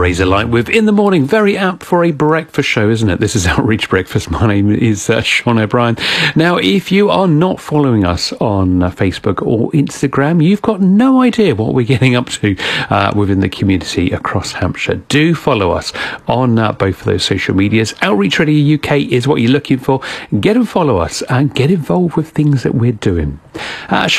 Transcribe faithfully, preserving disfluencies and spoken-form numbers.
Razorlight with In the Morning. Very apt for a breakfast show, isn't it? This is Outreach Breakfast. My name is uh, Sean O'Brien. Now, if you are not following us on uh, Facebook or Instagram, you've got no idea what we're getting up to uh, within the community across Hampshire. Do follow us on uh, both of those social medias. Outreach Radio U K is what you're looking for. Get and follow us and get involved with things that we're doing. Uh,